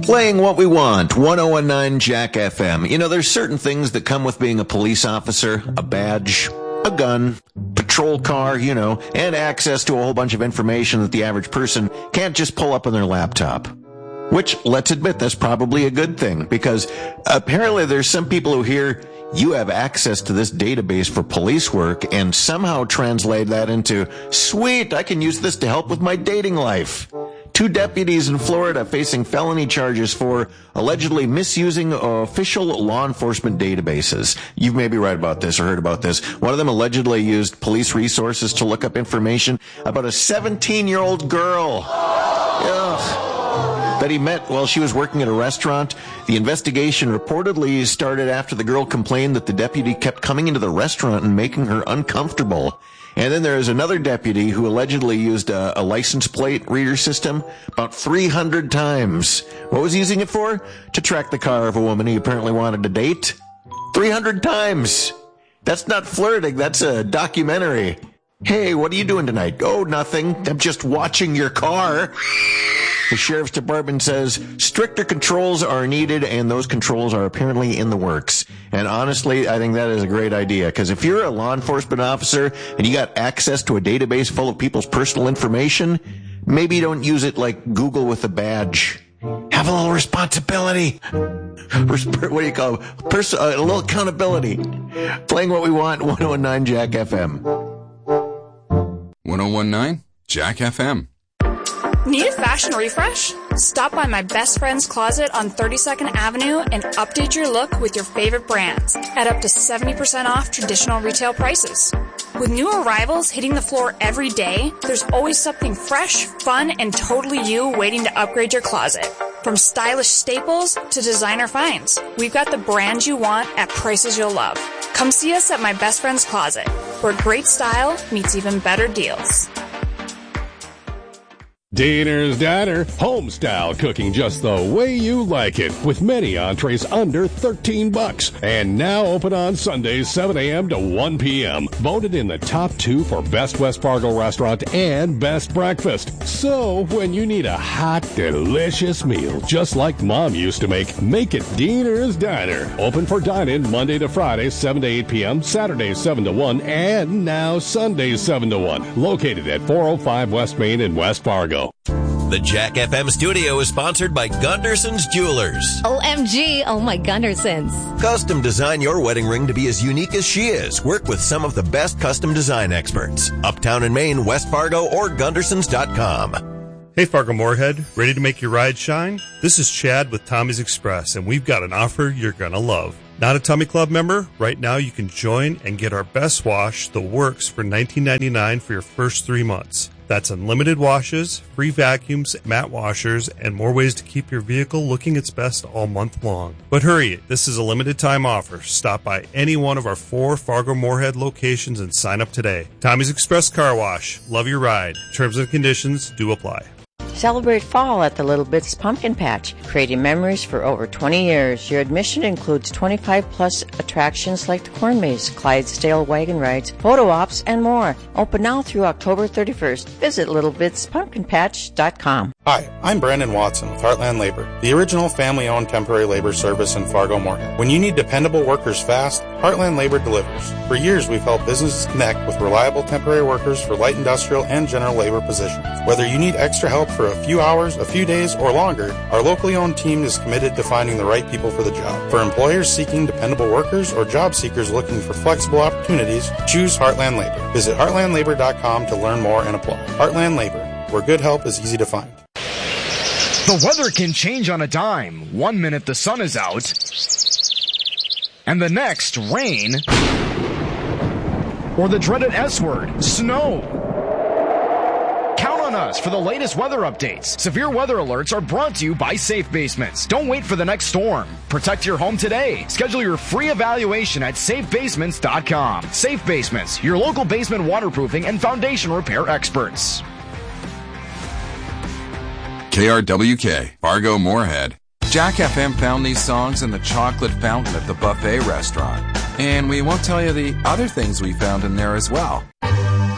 Playing what we want, 1019 Jack FM. You know, there's certain things that come with being a police officer, a badge, a gun, patrol car, you know, and access to a whole bunch of information that the average person can't just pull up on their laptop. Which, let's admit, that's probably a good thing, because apparently there's some people who hear you have access to this database for police work and somehow translate that into, sweet, I can use this to help with my dating life. 2 deputies in Florida facing felony charges for allegedly misusing official law enforcement databases. You've maybe read about this or heard about this. One of them allegedly used police resources to look up information about a 17-year-old girl. Ugh. That he met while she was working at a restaurant. The investigation reportedly started after the girl complained that the deputy kept coming into the restaurant and making her uncomfortable. And then there is another deputy who allegedly used a license plate reader system about 300 times. What was he using it for? To track the car of a woman he apparently wanted to date. 300 times! That's not flirting, that's a documentary. Hey, what are you doing tonight? Oh, nothing. I'm just watching your car. The sheriff's department says stricter controls are needed, and those controls are apparently in the works. And honestly, I think that is a great idea, because if you're a law enforcement officer and you got access to a database full of people's personal information, maybe don't use it like Google with a badge. Have a little responsibility. What do you call it? A little accountability. Playing what we want, 1019 Jack FM. 1019 Jack FM. Need a fashion refresh? Stop by my best friend's closet on 32nd Avenue and update your look with your favorite brands at up to 70% off traditional retail prices. With new arrivals hitting the floor every day, there's always something fresh, fun, and totally you waiting to upgrade your closet. From stylish staples to designer finds, we've got the brands you want at prices you'll love. Come see us at my best friend's closet, where great style meets even better deals. Diener's Diner, home style cooking just the way you like it, with many entrees under $13. And now open on Sundays 7 a.m. to 1 p.m. Voted in the top 2 for Best West Fargo Restaurant and Best Breakfast. So when you need a hot, delicious meal just like Mom used to make it Diener's Diner. Open for dine-in Monday to Friday 7 to 8 p.m., Saturdays 7 to 1, and now Sundays 7 to 1. Located at 405 West Main in West Fargo. The Jack FM studio is sponsored by Gunderson's Jewelers. OMG, oh my Gundersons. Custom design your wedding ring to be as unique as she is. Work with some of the best custom design experts. Uptown in Maine, West Fargo, or Gundersons.com. Hey Fargo Moorhead, ready to make your ride shine? This is Chad with Tommy's Express, and we've got an offer you're gonna love. Not a Tommy Club member? Right now you can join and get our best wash, The Works, for $19.99 for your first 3 months. That's unlimited washes, free vacuums, matte washers, and more ways to keep your vehicle looking its best all month long. But hurry, this is a limited time offer. Stop by any one of our 4 Fargo Moorhead locations and sign up today. Tommy's Express Car Wash. Love your ride. Terms and conditions do apply. Celebrate fall at the Little Bits Pumpkin Patch, creating memories for over 20 years. Your admission includes 25-plus attractions like the Corn Maze, Clydesdale wagon rides, photo ops, and more. Open now through October 31st. Visit littlebitspumpkinpatch.com. Hi, I'm Brandon Watson with Heartland Labor, the original family-owned temporary labor service in Fargo Moorhead. When you need dependable workers fast, Heartland Labor delivers. For years, we've helped businesses connect with reliable temporary workers for light industrial and general labor positions. Whether you need extra help for a few hours, a few days, or longer, our locally owned team is committed to finding the right people for the job. For employers seeking dependable workers or job seekers looking for flexible opportunities, choose Heartland Labor. Visit heartlandlabor.com to learn more and apply. Heartland Labor, where good help is easy to find. The weather can change on a dime. 1 minute the sun is out, and the next, rain, or the dreaded S word, snow. Count on us for the latest weather updates. Severe weather alerts are brought to you by Safe Basements. Don't wait for the next storm. Protect your home today. Schedule your free evaluation at safebasements.com. Safe Basements, your local basement waterproofing and foundation repair experts. KRWK, Fargo Moorhead. Jack FM found these songs in the chocolate fountain at the buffet restaurant. And we won't tell you the other things we found in there as well.